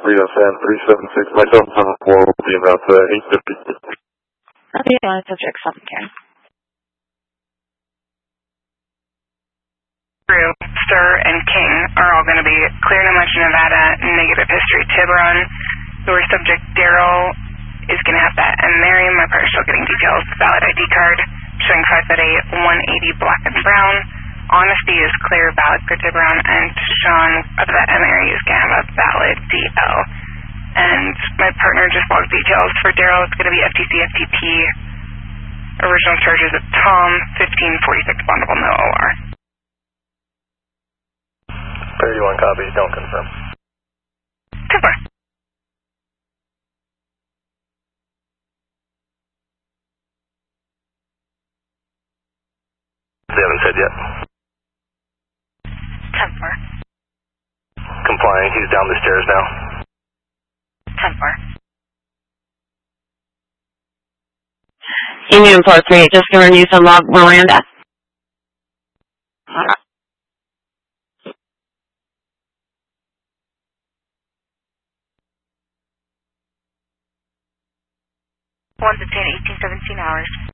Rio San 376. Myself on the floor will be about 8:50. Okay, subject 7K. Sir and King are all going to be clear to Much Nevada, negative history. Tiburon, your subject Daryl is going to have that, and Mary, my partner, still getting details. Valid ID card showing 5'8", 180 black and brown. Honesty is clear, valid for Tiburon, and Sean of that M area is going to have a valid DL. And my partner just logged details for Daryl. It's going to be FTC FTP. Original charges of Tom 1546 bondable, no OR. 31 copies, don't confirm. Super. They haven't said yet. 10-4. Complying, he's down the stairs now. 10-4. Union Park 3, just going to use a log Miranda. One's obtained 18-17 hours.